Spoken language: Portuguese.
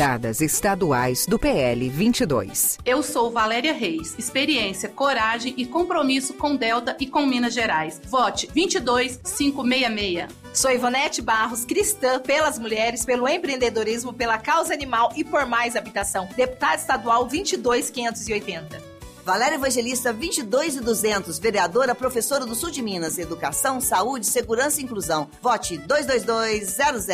deputadas estaduais do PL 22. Eu sou Valéria Reis. Experiência, coragem e compromisso com Delta e com Minas Gerais. Vote 22566. Sou Ivonete Barros, cristã, pelas mulheres, pelo empreendedorismo, pela causa animal e por mais habitação. Deputada estadual 22580. Valéria Evangelista 22200, vereadora, professora do Sul de Minas, Educação, Saúde, Segurança e Inclusão. Vote 22200.